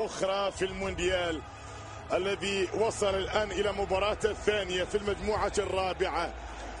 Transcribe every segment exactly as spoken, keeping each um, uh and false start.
أخرى في المونديال الذي وصل الآن إلى مباراة الثانية في المجموعة الرابعة،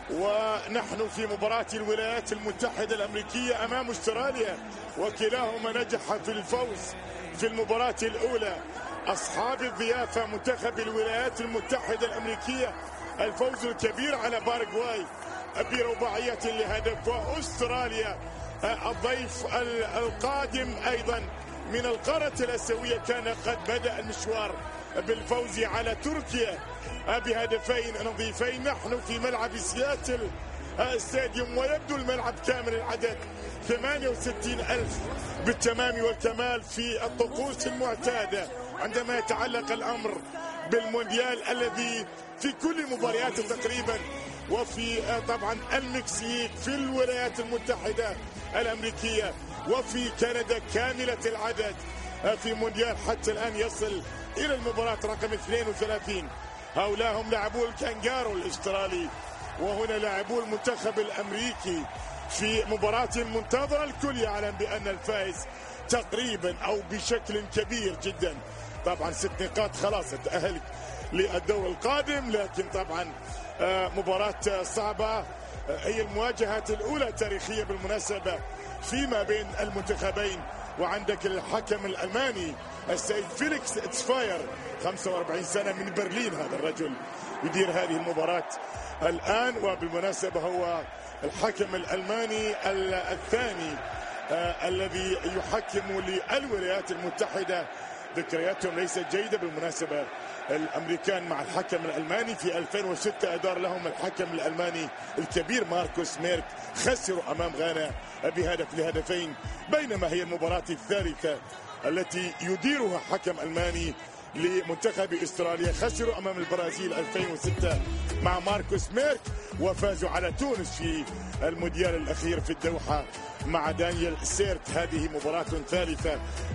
ونحن في مباراة الولايات المتحدة الأمريكية أمام أستراليا، وكلاهما نجح في الفوز في المباراة الأولى. أصحاب الضيافة منتخب الولايات المتحدة الأمريكية الفوز الكبير على باراغواي برباعية لهدف، وأستراليا الضيف القادم أيضا من القارة الآسيوية كان قد بدأ المشوار بالفوز على تركيا بهدفين نظيفين. نحن في ملعب سياتل ستاديوم، ويبدو الملعب كامل العدد ثمانية وستين ألف بالتمام والكمال في الطقوس المعتادة عندما يتعلق الأمر بالمونديال الذي في كل مبارياته تقريبا، وفي طبعا المكسيك، في الولايات المتحدة الأمريكية، وفي كندا كاملة العدد في مونديال حتى الآن يصل إلى المباراة رقم اثنين وثلاثين. هؤلاء هم لاعبو الكانجارو الأسترالي، وهنا لاعبو المنتخب الأمريكي في مباراة منتظرة. الكل يعلم بأن الفائز تقريبا أو بشكل كبير جدا طبعا ست نقاط خلاص تأهل للدور القادم، لكن طبعا مباراة صعبة. هي المواجهة الأولى التاريخية بالمناسبة فيما بين المنتخبين، وعندك الحكم الألماني السيد فيليكس تسفاير خمسة وأربعين سنة من برلين، هذا الرجل يدير هذه المباراة الآن، وبالمناسبة هو الحكم الألماني الثاني آه الذي يحكم للولايات المتحدة. ذكرياتهم ليست جيدة بالمناسبة، الأمريكان مع الحكم الألماني في ألفين وستة أدار لهم الحكم الألماني الكبير ماركوس ميرك، خسروا أمام غانا بهدف لهدفين، بينما هي المباراة الثالثة التي يديرها حكم ألماني لمنتخب استراليا. خسروا امام البرازيل ألفين وستة مع ماركوس ميرك، وفازوا على تونس في المونديال الاخير في الدوحة مع دانيال سيرت. هذه مباراة ثالثة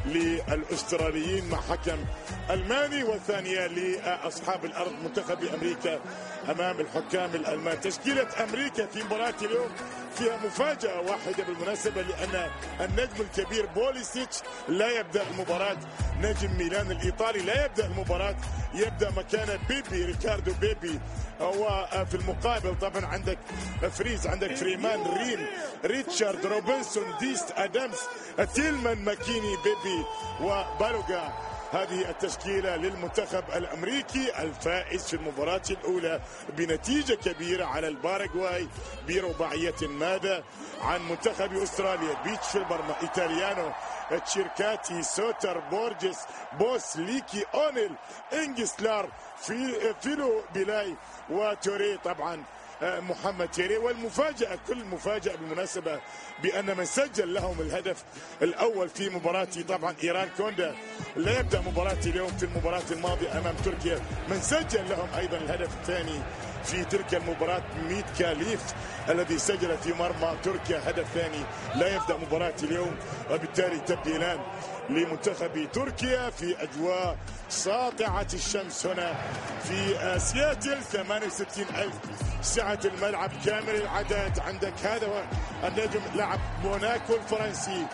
للاستراليين مع حكم الماني، والثانية لاصحاب الارض منتخب امريكا امام الحكام الالمان. تشكيلة امريكا في مباراة اليوم فيها مفاجأة واحدة بالمناسبة، لأن النجم الكبير بوليسيتش لا يبدأ المباراة، نجم ميلان الإيطالي لا يبدأ المباراة، يبدأ مكان بيبي ريكاردو بيبي. وفي المقابل طبعا عندك فريز، عندك فريمان، ريم، ريتشارد، روبنسون، ديست، أدامس، تيلمان، ماكيني، بيبي وبالوغا. هذه التشكيلة للمنتخب الأمريكي الفائز في المباراة الأولى بنتيجة كبيرة على الباراغواي برباعية. ماذا عن منتخب أستراليا؟ بيتش فيلبر، إيطاليانو، تشيركاتي، سوتر، بورجس، بوس، ليكي، أونيل، إنجسلار، في فيلو بيلاي، وتوري طبعا محمد تيري. والمفاجأة، كل مفاجأة بالمناسبة، بأن من سجل لهم الهدف الأول في مباراة طبعا إيران كوندا لا يبدأ مباراة اليوم في المباراة الماضية أمام تركيا، من سجل لهم أيضا الهدف الثاني في تلك المباراة ميت كاليف الذي سجل في مرمى تركيا هدف ثاني، لا يبدأ مباراة اليوم، وبالتالي تبديلان لمنتخب تركيا في أجواء ساطعة الشمس هنا في سياتل. ثمانية وستين ألف سعة الملعب كامل العدد. عندك هذا هو النجم لاعب موناكو الفرنسي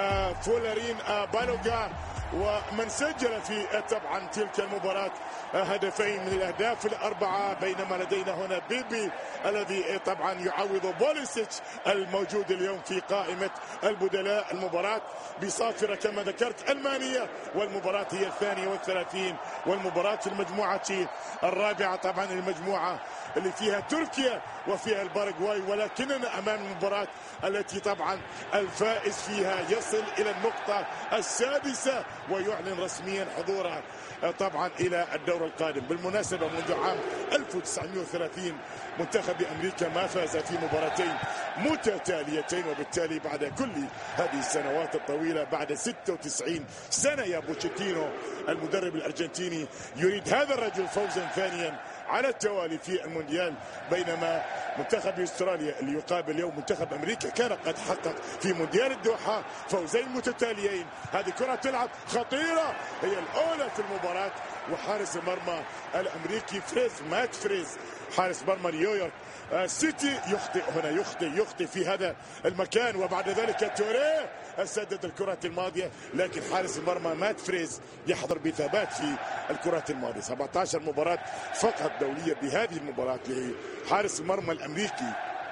فولارين بالوغا، ومن سجل في طبعا تلك المباراة هدفين من الأهداف الأربعة، بينما لدينا هنا بيبي الذي طبعا يعوض بوليسيتش الموجود اليوم في قائمة البدلاء. المباراة بصافرة كما ذكرت ألمانية، والمباراة هي الثانية والثلاثين، والمباراة في المجموعة الرابعة طبعا المجموعة اللي فيها تركيا وفيها الباراغواي، ولكننا أمام المباراة التي طبعا الفائز فيها يصل إلى النقطة السادسة ويعلن رسميا حضوره طبعا إلى الدور القادم. بالمناسبة منذ عام ألف وتسعمائة وثلاثين منتخب أمريكا ما فاز في مباراتين متتاليتين، وبالتالي بعد كل هذه السنوات الطويلة، بعد ستة وتسعين سنة، يا بوتشيتينو المدرب الأرجنتيني يريد هذا الرجل فوزا ثانيا على التوالي في المونديال، بينما منتخب استراليا اللي يقابل اليوم منتخب امريكا كان قد حقق في مونديال الدوحة فوزين متتاليين. هذه كرة تلعب خطيرة، هي الأولى في المباراة. وحارس المرمى الأمريكي فريز مات فريز حارس مرمى نيويورك سيتي يخطئ هنا، يخطئ يخطئ في هذا المكان. وبعد ذلك توريه سدد الكرة الماضية، لكن حارس المرمى مات فريز يحضر بثبات في الكرة الماضية. سبعة عشر مباراة فقط دولية بهذه المباراة لحارس المرمى الأمريكي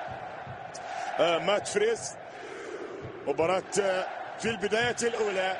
مات فريز. مباراة في البداية الأولى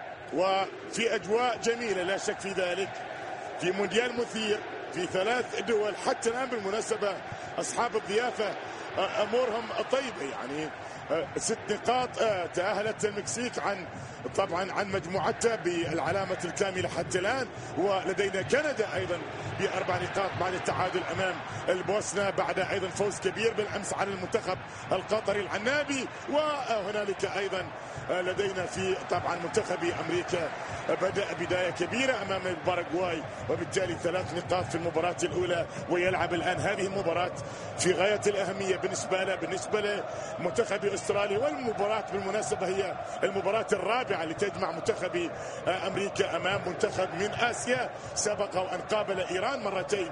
وفي أجواء جميلة لا شك في ذلك، في مونديال مثير في ثلاث دول. حتى الآن بالمناسبة أصحاب الضيافة أمورهم طيبة، يعني ست نقاط تأهلت المكسيك عن طبعا عن مجموعتها بالعلامة الكاملة حتى الآن. ولدينا كندا أيضا بأربع نقاط بعد التعادل أمام البوسنة بعد أيضا فوز كبير بالأمس على المنتخب القطري العنابي. وهنالك أيضا لدينا في طبعا منتخب أمريكا بدأ بداية كبيرة أمام الباراغواي، وبالتالي ثلاث نقاط في المباراة الأولى. ويلعب الآن هذه المباراة في غاية الأهمية بالنسبة له بالنسبة لمنتخب أستراليا. والمباراة بالمناسبة هي المباراة الرابعة اللي تجمع منتخب أمريكا أمام منتخب من آسيا، سبق وأن قابل إيران مرتين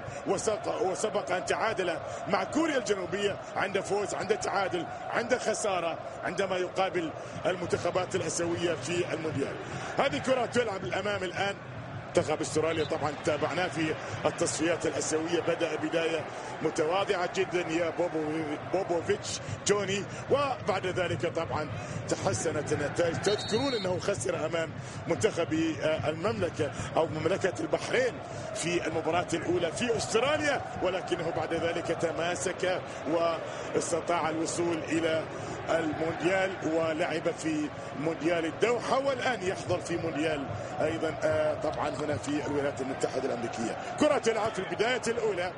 وسبق أن تعادل مع كوريا الجنوبية، عند فوز عند تعادل عند خسارة عندما يقابل المنتخبات الآسيوية في المونديال. هذه كرة تلعب الأمام الآن. منتخب استراليا طبعا تابعناه في التصفيات الآسيوية، بدأ بداية متواضعة جدا يا بوبو بوبوفيتش توني، وبعد ذلك طبعا تحسنت النتائج. تذكرون أنه خسر أمام منتخب المملكة أو مملكة البحرين في المباراة الأولى في أستراليا، ولكنه بعد ذلك تماسك واستطاع الوصول إلى المونديال ولعب في مونديال الدوحة، والآن يحضر في مونديال أيضا طبعا هنا في الولايات المتحدة الأمريكية. كرة تلعب في البداية الأولى،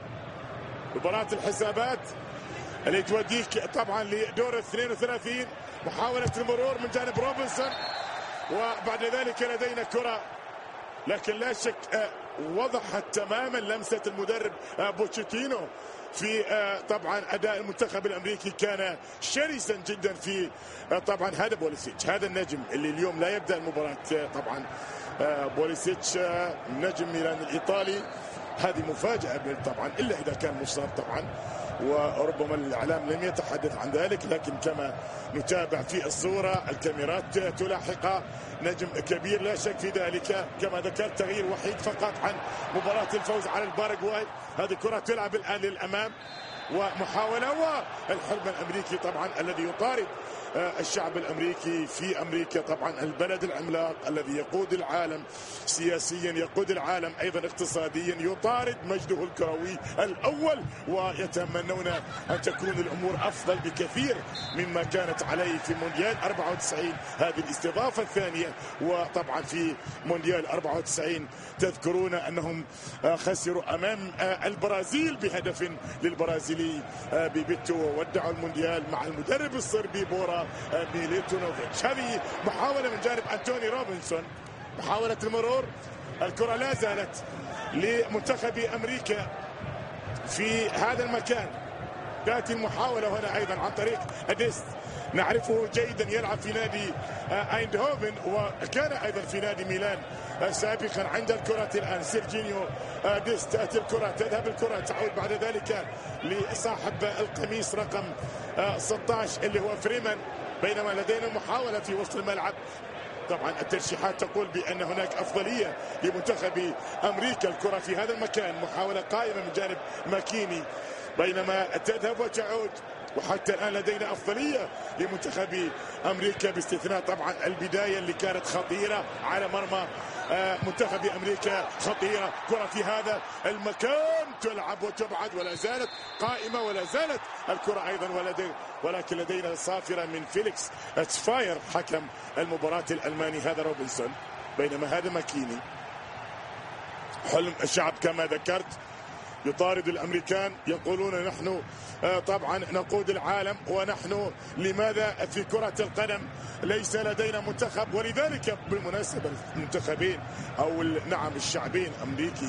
مباراة الحسابات اللي توديك طبعا لدور اثنين وثلاثين. محاولة المرور من جانب روبنسون، وبعد ذلك لدينا كرة، لكن لا شك وضحت تماما لمسة المدرب بوتشيتينو في طبعا أداء المنتخب الأمريكي كان شرسا جدا في طبعا هذا بوليسيتش، هذا النجم اللي اليوم لا يبدأ المباراة. طبعا بوليسيتش نجم ميلان الإيطالي، هذه مفاجأة طبعا إلا إذا كان مصاب طبعا، وربما الإعلام لم يتحدث عن ذلك، لكن كما نتابع في الصورة الكاميرات تلاحق نجم كبير لا شك في ذلك. كما ذكرت تغيير وحيد فقط عن مباراة الفوز على الباراغواي. هذه كرة تلعب الآن للأمام ومحاولة، والحلم الأمريكي طبعا الذي يطارد الشعب الأمريكي في أمريكا، طبعا البلد العملاق الذي يقود العالم سياسيا، يقود العالم أيضا اقتصاديا، يطارد مجده الكروي الأول، ويتمنون أن تكون الأمور أفضل بكثير مما كانت عليه في مونديال أربعة وتسعين، هذه الاستضافة الثانية. وطبعا في مونديال أربعة وتسعين تذكرون أنهم خسروا أمام البرازيل بهدف للبرازيلي بيبيتو، وودعوا المونديال مع المدرب الصربي بورا ميليتونوفيتش. هذه محاولة من جانب أنتوني روبنسون، محاولة المرور. الكرة لا زالت لمنتخب أمريكا في هذا المكان. تأتي المحاولة هنا أيضا عن طريق أديست، نعرفه جيدا، يلعب في نادي ايندهوفن وكان أيضا في نادي ميلان سابقا. عند الكرة الآن سيرجينيو ديست، تأتي الكرة، تذهب الكرة، تعود بعد ذلك لصاحب القميص رقم ستة عشر اللي هو فريمان، بينما لدينا محاولة في وسط الملعب. طبعا الترشيحات تقول بأن هناك أفضلية لمنتخب أمريكا. الكرة في هذا المكان، محاولة قائمة من جانب ماكيني، بينما تذهب وتعود، وحتى الآن لدينا أفضلية لمنتخب أمريكا باستثناء طبعا البداية اللي كانت خطيرة على مرمى منتخب أمريكا، خطيرة. كرة في هذا المكان تلعب وتبعد، ولا زالت قائمة، ولا زالت الكرة أيضا، ولدي ولكن لدينا صافرة من فيليكس تسفاير حكم المباراة الألماني، هذا روبنسون، بينما هذا ماكيني. حلم الشعب كما ذكرت يطارد الأمريكان، يقولون نحن طبعا نقود العالم، ونحن لماذا في كرة القدم ليس لدينا منتخب؟ ولذلك بالمناسبة المنتخبين أو نعم الشعبين الأمريكي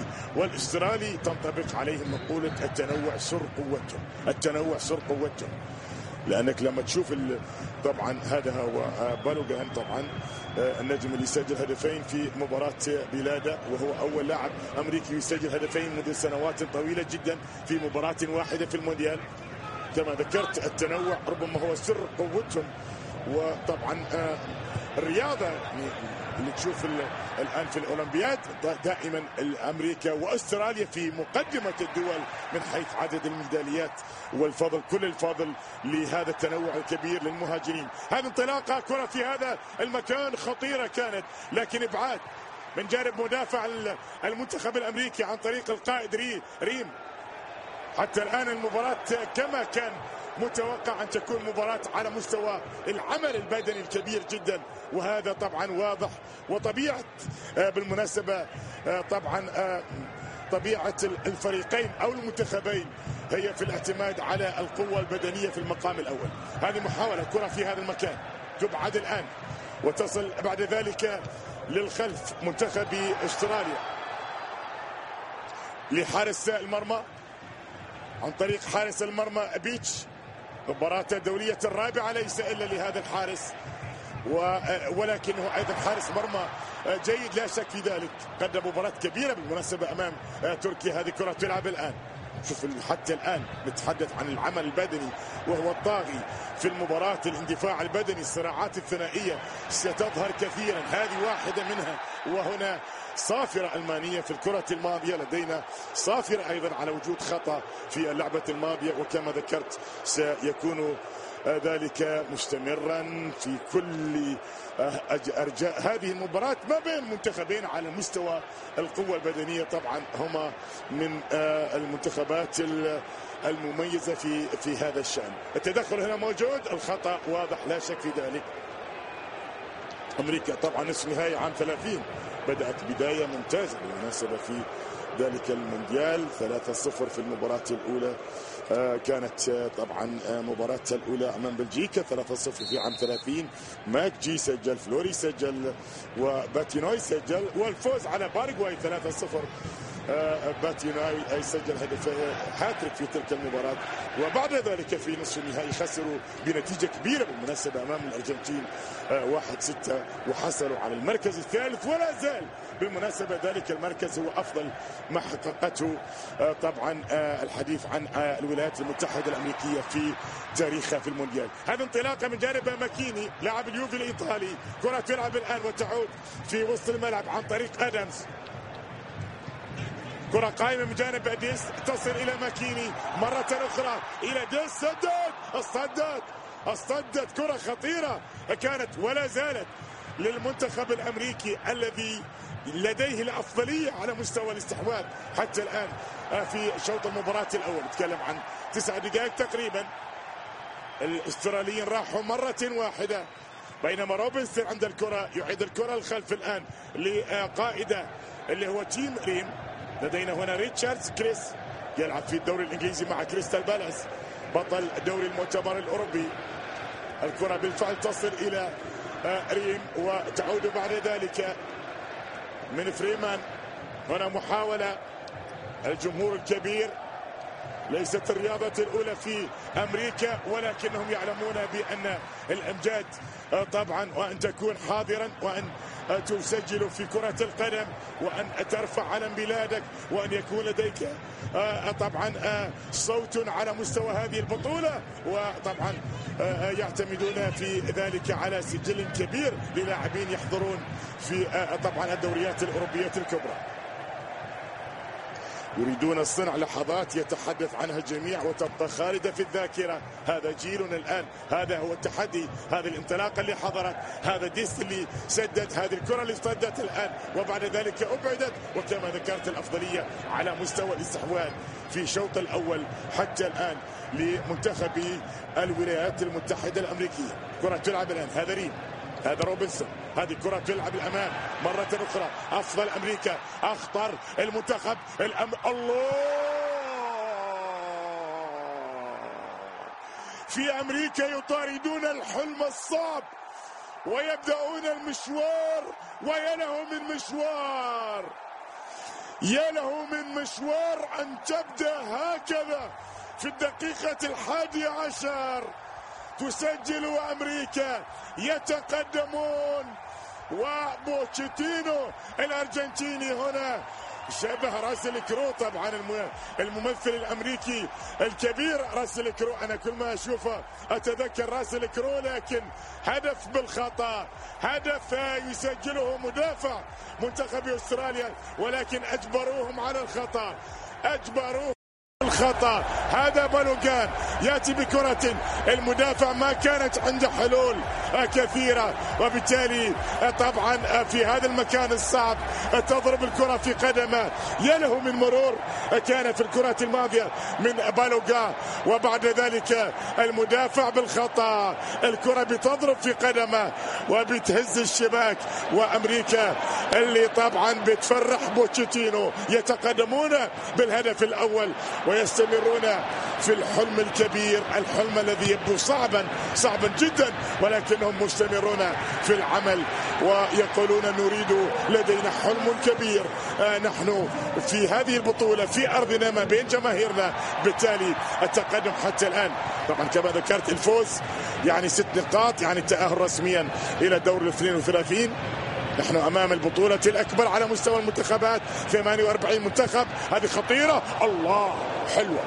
والأسترالي تنطبق عليهم مقولة التنوع سر قوتهم، التنوع سر قوتهم. لانك لما تشوف طبعا هذا هو بالوغان طبعا النجم اللي سجل هدفين في مباراة بلاده، وهو أول لاعب أمريكي يسجل هدفين منذ سنوات طويلة جدا في مباراة واحدة في المونديال. كما ذكرت التنوع ربما هو سر قوتهم. وطبعا الرياضة اللي تشوف الآن في الأولمبياد دائما أمريكا وأستراليا في مقدمة الدول من حيث عدد الميداليات، والفضل كل الفضل لهذا التنوع الكبير للمهاجرين. هذه انطلاقة كرة في هذا المكان خطيرة كانت، لكن إبعاد من جانب مدافع المنتخب الأمريكي عن طريق القائد ريم. حتى الآن المباراة كما كان متوقع أن تكون مباراة على مستوى العمل البدني الكبير جدا، وهذا طبعا واضح. وطبيعة بالمناسبة طبعا طبيعة الفريقين أو المنتخبين هي في الاعتماد على القوة البدنية في المقام الأول. هذه محاولة كرة في هذا المكان تبعد الآن وتصل بعد ذلك للخلف منتخب استراليا لحارس المرمى عن طريق حارس المرمى بيتش. مباراة الدولية الرابعة ليس إلا لهذا الحارس، ولكنه أيضا حارس مرمى جيد لا شك في ذلك. قدم مباراة كبيرة بالمناسبة أمام تركيا. هذه كرة تلعب الآن. شوف حتى الآن نتحدث عن العمل البدني وهو الطاغي في المباراة. الاندفاع البدني، الصراعات الثنائية ستظهر كثيرا. هذه واحدة منها. وهنا صافرة ألمانية في الكرة الماضية. لدينا صافرة أيضا على وجود خطأ في اللعبة الماضية، وكما ذكرت سيكون ذلك مستمرا في كل أرجاء هذه المباراة ما بين المنتخبين على مستوى القوة البدنية. طبعا هما من المنتخبات المميزة في في هذا الشأن. التدخل هنا موجود، الخطأ واضح لا شك في ذلك. أمريكا طبعا نصف نهائي عام ثلاثين بدأت بداية ممتازة بالمناسبة في ذلك المونديال. ثلاثة صفر في المباراة الأولى كانت طبعا مباراتها الأولى أمام بلجيكا. ثلاثة صفر في عام ثلاثين. ماك جي سجل، فلوري سجل، وباتينوي سجل، والفوز على باراغواي ثلاثة صفر. باتينوي سجل هدف هاتريك في تلك المباراة. وبعد ذلك في نصف النهائي خسروا بنتيجة كبيرة بالمناسبة أمام الأرجنتين واحد ستة، وحصلوا على المركز الثالث. ولا زال بالمناسبة ذلك المركز هو أفضل ما حققته طبعا الحديث عن الولايات المتحدة الأمريكية في تاريخها في المونديال. هذه انطلاقة من جانب ماكيني لاعب اليوفي الإيطالي. كرة تلعب الآن وتعود في وسط الملعب عن طريق أدمز. كرة قائمة من جانب ديس تصل إلى ماكيني مرة أخرى إلى ديس. سدد اصطدت اصطدت كرة خطيرة كانت ولا زالت للمنتخب الأمريكي الذي لديه الأفضلية على مستوى الاستحواذ حتى الآن في شوط المباراة الأول. نتكلم عن تسع دقائق تقريبا. الاستراليين راحوا مرة واحدة، بينما روبنسون عند الكرة يعيد الكرة الخلف الآن لقائده اللي هو تيم ريم. لدينا هنا ريتشاردز كريس يلعب في الدوري الإنجليزي مع كريستال بالاس بطل دوري المؤتمر الأوروبي. الكرة بالفعل تصل إلى ريم وتعود بعد ذلك من فريمان. هنا محاولة. الجمهور الكبير، ليست الرياضة الأولى في أمريكا، ولكنهم يعلمون بأن الأمجاد طبعا وأن تكون حاضرا وأن تسجل في كرة القدم وأن ترفع علم بلادك وأن يكون لديك طبعا صوت على مستوى هذه البطولة. وطبعا يعتمدون في ذلك على سجل كبير للاعبين يحضرون في طبعا الدوريات الأوروبية الكبرى. يريدون الصنع لحظات يتحدث عنها الجميع وتبقى خالدة في الذاكرة. هذا جيلنا الآن، هذا هو التحدي، هذه الانطلاقة اللي حضرت، هذا ديس اللي سدد، هذه الكرة اللي صدت الآن وبعد ذلك أبعدت. وكما ذكرت الأفضلية على مستوى الاستحواذ في شوط الأول حتى الآن لمنتخب الولايات المتحدة الأمريكية. كرة تلعب الآن، هذا ريم، هذا روبنسون، هذه كرة تلعب الأمام مرة أخرى. أفضل أمريكا، أخطر المنتخب الأم... الله في أمريكا يطاردون الحلم الصعب ويبدأون المشوار. ويا له من مشوار، يا له من مشوار أن تبدأ هكذا في الدقيقة الحادية عشر. تسجل وأمريكا يتقدمون، وبوتشيتينو الأرجنتيني هنا شبه راسل كرو. طبعا الممثل الامريكي الكبير راسل كرو، انا كل ما اشوفه اتذكر راسل كرو، لكن هدف بالخطا، هدف يسجله مدافع منتخب استراليا، ولكن اجبروهم على الخطا، اجبروهم الخطأ. هذا بالوغان يأتي بكرة، المدافع ما كانت عنده حلول كثيرة، وبالتالي طبعا في هذا المكان الصعب تضرب الكرة في قدمه، يله من مرور كان في الكرة الماضية من بالوغان، وبعد ذلك المدافع بالخطأ، الكرة بتضرب في قدمه وبتهز الشباك، وأمريكا اللي طبعا بتفرح بوتشيتينو يتقدمون بالهدف الأول ويستمرون في الحلم الكبير، الحلم الذي يبدو صعبا صعبا جدا، ولكنهم مستمرون في العمل ويقولون نريد، لدينا حلم كبير، آه نحن في هذه البطولة في أرضنا ما بين جماهيرنا، بالتالي التقدم حتى الآن. طبعا كما ذكرت الفوز يعني ست نقاط، يعني التأهل رسميا إلى دور الاثنين وثلاثين. نحن أمام البطولة الأكبر على مستوى المنتخبات، ثمانية وأربعين منتخب، هذه خطيرة، الله، حلوة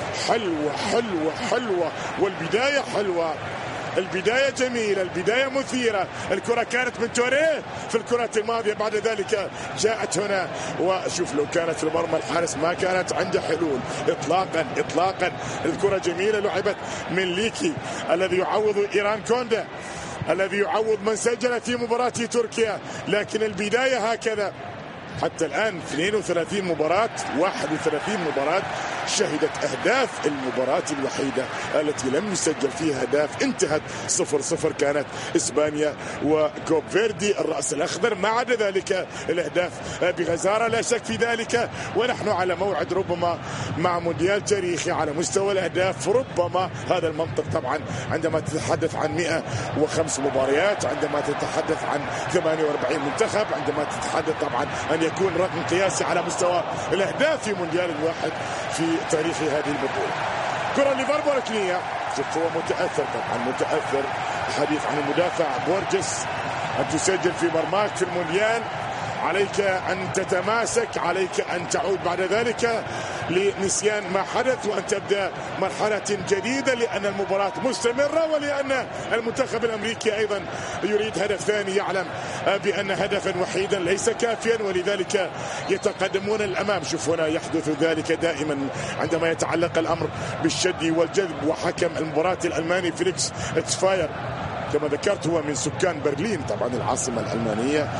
حلوة حلوة حلوة، والبداية حلوة، البداية جميلة، البداية مثيرة. الكرة كانت من توريه في الكرة الماضية، بعد ذلك جاءت هنا، وشوف لو كانت في المرمى الحارس ما كانت عنده حلول إطلاقا إطلاقا. الكرة جميلة، لعبت من ليكي الذي يعوض إيران كوندا، الذي يعوض من سجل في مباراة تركيا، لكن البداية هكذا. حتى الآن اثنين وثلاثين مباراة، واحد وثلاثين مباراة شهدت أهداف، المباراة الوحيدة التي لم يسجل فيها أهداف انتهت صفر صفر كانت إسبانيا وكوب فيردي الرأس الأخضر. ما عدا ذلك الأهداف بغزارة لا شك في ذلك، ونحن على موعد ربما مع مونديال تاريخي على مستوى الأهداف. ربما هذا المنطق طبعا عندما تتحدث عن مئة وخمس مباريات، عندما تتحدث عن ثمانية وأربعين منتخب، عندما تتحدث طبعا أن يكون رقم قياسي على مستوى الأهداف في مونديال واحد في تاريخ هذه البطولة. كرة ليفربول ركنية، شوف هو متأثر طبعا متأثر، حديث عن المدافع بورجس، أن تسجل في مرماك في المونديال عليك أن تتماسك، عليك أن تعود بعد ذلك لنسيان ما حدث وأن تبدأ مرحلة جديدة، لأن المباراة مستمرة ولأن المنتخب الأمريكي أيضا يريد هدف ثاني، يعلم بأن هدفا وحيدا ليس كافيا، ولذلك يتقدمون الأمام. شوف هنا يحدث ذلك دائما عندما يتعلق الأمر بالشد والجذب، وحكم المباراة الألماني فيليكس تسفاير كما ذكرت هو من سكان برلين طبعا العاصمة الألمانية،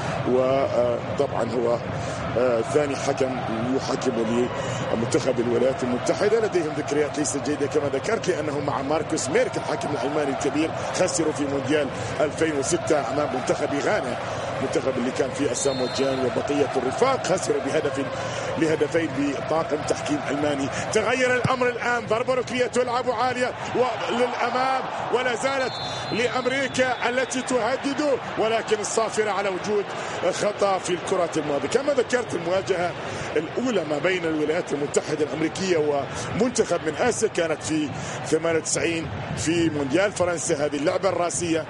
وطبعا هو ثاني حكم يحكم لمنتخب الولايات المتحدة. لديهم ذكريات ليست جيدة كما ذكرت، لأنه مع ماركوس ميرك الحكم الألماني الكبير خسروا في مونديال ألفين وستة أمام منتخب غانا، المنتخب اللي كان فيه أسامو جان وبقية الرفاق، خسروا بهدف لهدفين بطاقم تحكيم ألماني. تغير الأمر الآن، ضربة ركنية تلعب عالية وللأمام، ولا زالت لأمريكا التي تهدد، ولكن الصافرة على وجود خطأ في الكرة الماضية. كما ذكرت المواجهة الأولى ما بين الولايات المتحدة الأمريكية ومنتخب من آسيا كانت في ثمانية وتسعين في مونديال فرنسا، هذه اللعبة الراسية،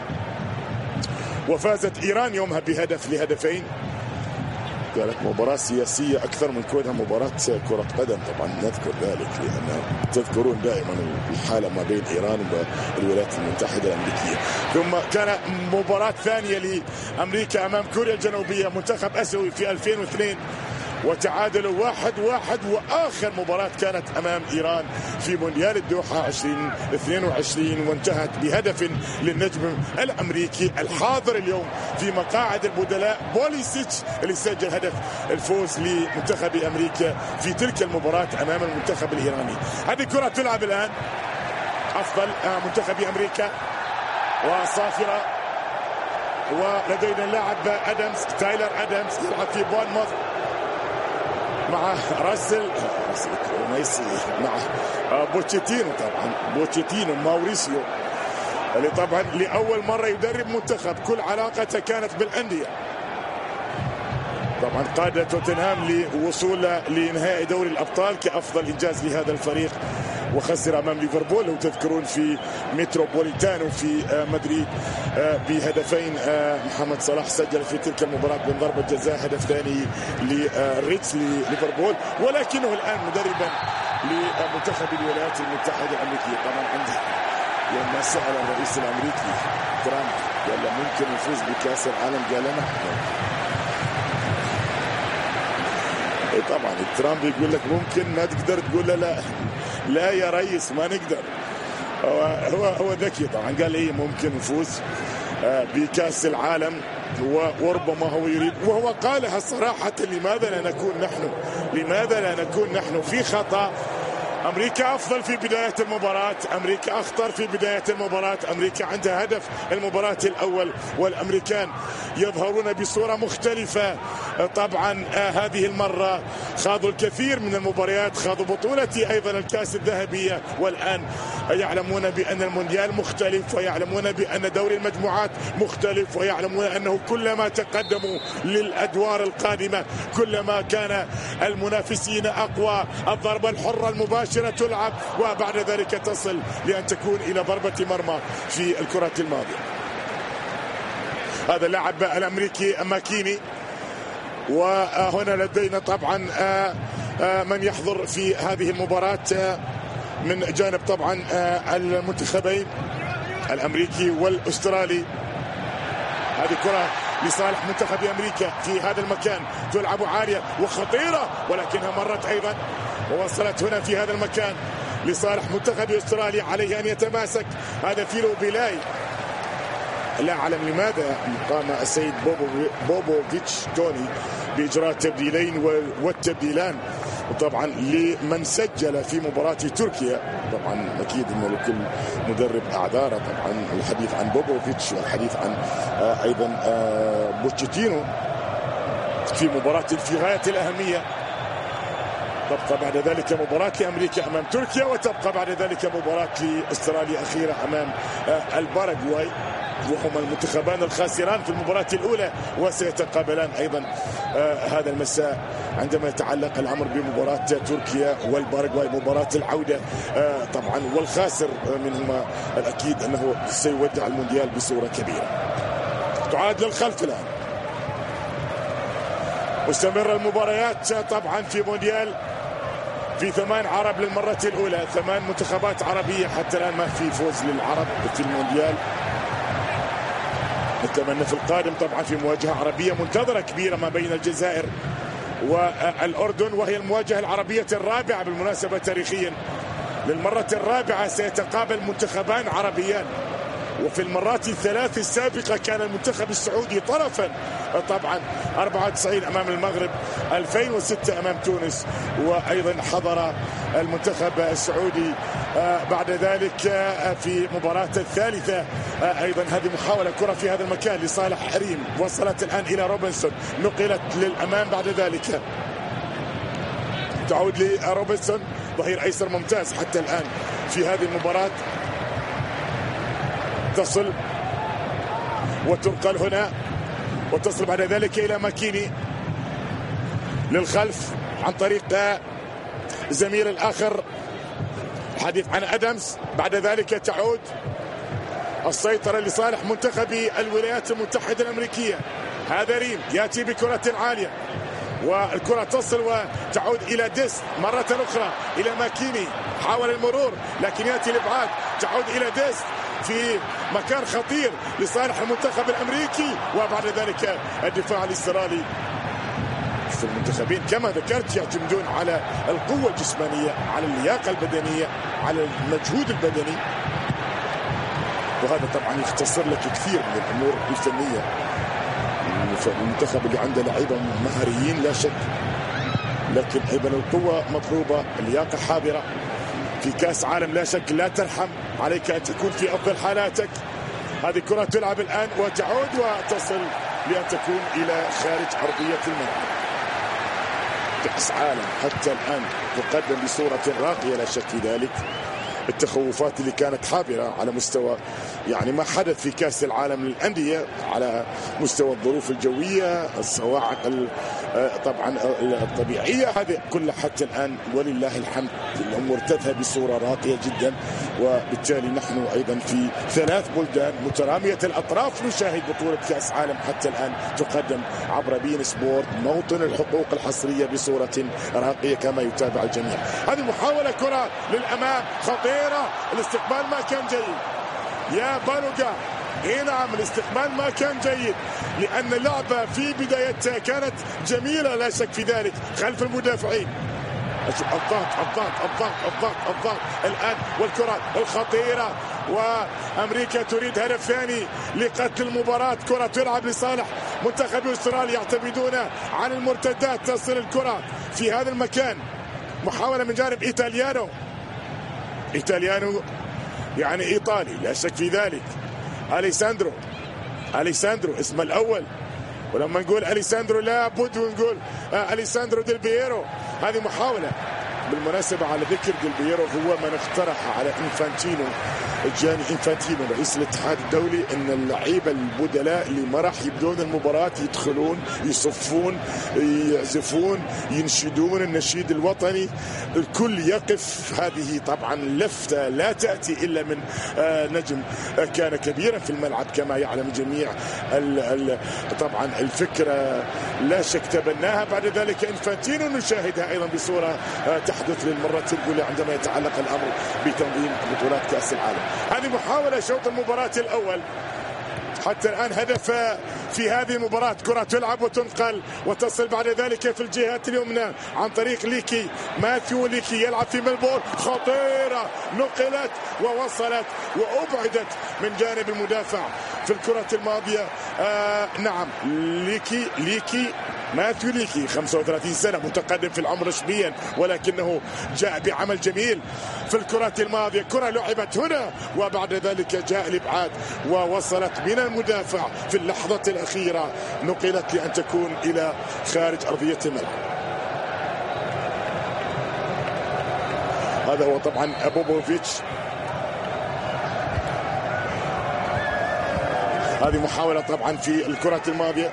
وفازت إيران يومها بهدف لهدفين. كانت مباراة سياسية أكثر من كونها مباراة كرة قدم، طبعا نذكر ذلك لأن تذكرون دائما الحالة ما بين إيران والولايات المتحدة الأمريكية. ثم كان مباراة ثانية لأمريكا أمام كوريا الجنوبية، منتخب آسيوي في ألفين واثنين، وتعادلوا واحد واحد. وآخر مباراة كانت أمام إيران في مونديال الدوحة ألفين واثنين وعشرين، وانتهت بهدف للنجم الأمريكي الحاضر اليوم في مقاعد البدلاء بوليسيتش، اللي سجل هدف الفوز لمنتخب أمريكا في تلك المباراة أمام المنتخب الإيراني. هذه كرة تلعب الآن أفضل منتخب أمريكا وصافرة، ولدينا اللاعب أدمز، تايلر أدمز يلعب في بورنموث مع راسل راسل كرونيسي مع بوتشيتينو، طبعا بوتشيتينو ماوريسيو اللي طبعا لأول مرة يدرب منتخب كل علاقته كانت بالأندية. طبعا قاد توتنهام لوصول لنهائي دوري الأبطال كأفضل إنجاز لهذا الفريق وخسر أمام ليفربول لو تذكرون في متروبوليتانو في مدريد بهدفين. محمد صلاح سجل في تلك المباراة من ضربة جزاء، هدف ثاني لريتس لليفربول، ولكنه الآن مدربا لمنتخب الولايات المتحدة الأمريكية. طبعا عنده لما سأل الرئيس الأمريكي ترامب قال له ممكن يفوز بكأس العالم، قال له نعم. طبعا ترامب يقول لك ممكن، ما تقدر تقول له لا لا يا رئيس ما نقدر. هو هو هو ذكي طبعا، قال ايه ممكن نفوز بكأس العالم وربما هو يريد، وهو قالها صراحة. لماذا لا نكون نحن لماذا لا نكون نحن في خطأ؟ أمريكا أفضل في بداية المباراة، أمريكا أخطر في بداية المباراة، أمريكا عندها هدف المباراة الأول، والأمريكان يظهرون بصورة مختلفة. طبعا هذه المرة خاضوا الكثير من المباريات، خاضوا بطولة أيضا الكأس الذهبية، والآن يعلمون بأن المونديال مختلف، ويعلمون بأن دوري المجموعات مختلف، ويعلمون أنه كلما تقدموا للأدوار القادمة كلما كان المنافسين أقوى. الضربة الحرة المباشرة تلعب، وبعد ذلك تصل لأن تكون إلى ضربة مرمى في الكرة الماضية. هذا اللاعب الأمريكي ماكيني، وهنا لدينا طبعا من يحضر في هذه المباراة من جانب طبعا المنتخبين الأمريكي والأسترالي. هذه كرة لصالح منتخب أمريكا في هذا المكان، تلعب عالية وخطيرة، ولكنها مرت أيضا ووصلت هنا في هذا المكان لصالح منتخب أستراليا. عليه أن يتماسك هذا فيلو بيلاي. لا أعلم لماذا قام السيد بوبو بوبوفيتش توني بإجراء تبديلين والتبديلان طبعا لمن سجل في مباراة تركيا. طبعا أكيد أنه لكل مدرب أعذاره، طبعا الحديث عن بوبوفيتش والحديث عن أيضا بوتشيتينو في مباراة في غاية الأهمية. تبقى بعد ذلك مباراة لأمريكا أمام تركيا، وتبقى بعد ذلك مباراة لأستراليا أخيرة أمام الباراغواي، وهما المنتخبان الخاسران في المباراة الأولى، وسيتقابلان أيضا هذا المساء عندما يتعلق الأمر بمباراة تركيا والباراغواي مباراة العودة. طبعا والخاسر منهما الأكيد أنه سيودع المونديال بصورة كبيرة. تعاد للخلف الآن. مستمر المباريات طبعا في مونديال في ثمان عرب للمرة الأولى، ثمان منتخبات عربية حتى الآن ما في فوز للعرب في المونديال. نتمنى في القادم طبعا في مواجهة عربية منتظرة كبيرة ما بين الجزائر والأردن، وهي المواجهة العربية الرابعة بالمناسبة تاريخيا. للمرة الرابعة سيتقابل منتخبان عربيان، وفي المرات الثلاث السابقة كان المنتخب السعودي طرفا، طبعا أربعة وتسعين أمام المغرب، ألفين وستة أمام تونس، وأيضا حضر المنتخب السعودي بعد ذلك في مباراة الثالثة أيضا هذه محاولة كرة في هذا المكان لصالح حريم، وصلت الآن إلى روبنسون، نقلت للأمام بعد ذلك تعود لروبنسون ظهير أيسر ممتاز حتى الآن في هذه المباراة. تصل وتنقل هنا وتصل بعد ذلك إلى ماكيني للخلف عن طريق زميل الآخر، الحديث عن أدمز. بعد ذلك تعود السيطرة لصالح منتخب الولايات المتحدة الأمريكية. هذا ريم يأتي بكرة عالية، والكرة تصل وتعود إلى ديست مرة أخرى إلى ماكيني، حاول المرور لكن يأتي الإبعاد، تعود إلى ديست في مكان خطير لصالح المنتخب الأمريكي، وبعد ذلك الدفاع الإسرائيلي. في المنتخبين كما ذكرت يعتمدون على القوة الجسمانية، على اللياقة البدنية، على المجهود البدني، وهذا طبعا يختصر لك كثير من الأمور الفنية. المنتخب اللي عنده لعيبة مهاريين لا شك، لكن أيضا القوة مطلوبة، اللياقة حاضرة. في كأس عالم لا شك لا ترحم، عليك أن تكون في أفضل حالاتك. هذه كرة تلعب الآن وتعود وتصل لأن تكون إلى خارج أرضية الملعب. كأس عالم حتى الآن تقدم بصورة راقية لا شك في ذلك. التخوفات اللي كانت حاضرة على مستوى يعني ما حدث في كأس العالم للأندية على مستوى الظروف الجوية، الصواعق طبعا الطبيعية هذه كلها حتى الآن ولله الحمد الأمور تذهب بصورة راقية جدا، وبالتالي نحن أيضا في ثلاث بلدان مترامية الأطراف نشاهد بطولة كأس عالم حتى الآن تقدم عبر بين سبورت، موطن الحقوق الحصرية بصورة راقية كما يتابع الجميع. هذه محاولة كرة للأمام خطيرة، الاستقبال ما كان جيد يا بانوغا. اي نعم الاستقبال ما كان جيد لأن اللعبة في بدايتها كانت جميلة لا شك في ذلك خلف المدافعين. الضغط الضغط الضغط الضغط الضغط الآن والكرة الخطيرة، وأمريكا تريد هدف ثاني لقتل المباراة. كرة تلعب لصالح منتخب أستراليا، يعتمدون على المرتدات. تصل الكرة في هذا المكان، محاولة من جانب إيطاليانو. إيطاليانو يعني إيطالي لا شك في ذلك. أليساندرو أليساندرو اسمه الأول، ولما نقول أليساندرو لابد ونقول أليساندرو ديل بييرو. هذه محاولة بالمناسبة على ذكر ديل بييرو، هو من اقترح على إنفانتينو جاني إنفانتينو رئيس الاتحاد الدولي ان اللعيبه البدلاء اللي ما راح يبدون المباراه يدخلون يصفون يعزفون ينشدون النشيد الوطني، الكل يقف. هذه طبعا لفته لا تاتي الا من نجم كان كبيرا في الملعب كما يعلم الجميع. طبعا الفكره لا شك تبناها بعد ذلك انفانتينو، نشاهدها ايضا بصوره تحدث للمره الاولى عندما يتعلق الامر بتنظيم بطولات كاس العالم. هذه محاولة شوط المباراة الأول، حتى الآن هدف في هذه المباراة. كرة تلعب وتنقل وتصل بعد ذلك في الجهات اليمنى عن طريق ليكي. ماثيو ليكي يلعب في ملبورن، خطيرة نقلت ووصلت وأبعدت من جانب المدافع في الكرة الماضية. آه نعم ليكي ليكي ماثيو ليكي خمسة وثلاثين سنة، متقدم في العمر رسميا، ولكنه جاء بعمل جميل في الكرة الماضية. كرة لعبت هنا وبعد ذلك جاء الإبعاد ووصلت من المدافع في اللحظة الأخيرة، نقلت لأن تكون إلى خارج أرضية الملعب. هذا هو طبعا بوبوفيتش. هذه محاولة طبعا في الكرة الماضية.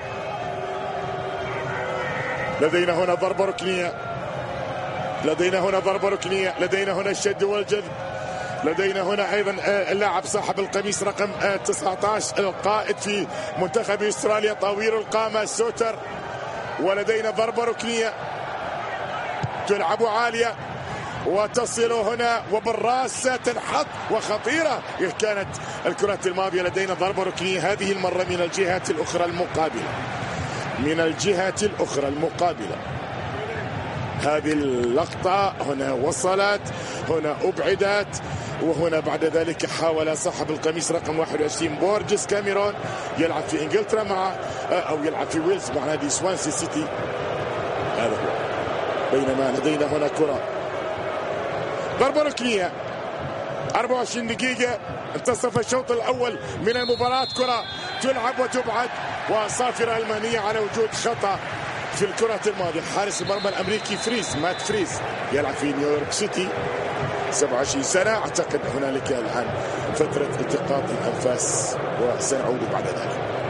لدينا هنا ضربة ركنية، لدينا هنا ضربة ركنية، لدينا هنا الشد والجذب، لدينا هنا أيضا اللاعب صاحب القميص رقم تسعة عشر القائد في منتخب أستراليا طويل القامة سوتر، ولدينا ضربة ركنية تلعب عالية وتصل هنا وبالراس تنحط وخطيرة كانت الكرة الماضية. لدينا ضربة ركنية هذه المرة من الجهة الأخرى المقابلة، من الجهة الأخرى المقابلة. هذه اللقطة هنا وصلت، هنا أبعدت، وهنا بعد ذلك حاول صاحب القميص رقم واحد وعشرين بورجس كاميرون يلعب في إنجلترا مع أو يلعب في ويلز مع نادي سوانسي سيتي. هذا هو. بينما لدينا هنا كرة ضربة ركنية. أربعة وعشرين دقيقة انتصف الشوط الأول من المباراة. كرة تلعب وتبعد وصافرة ألمانية على وجود خطأ في الكرة الماضية. حارس المرمى الأمريكي فريز مات فريز يلعب في نيويورك سيتي، سبعة وعشرين سنة. أعتقد هنالك الآن فترة التقاط الأنفاس وسنعود بعد ذلك.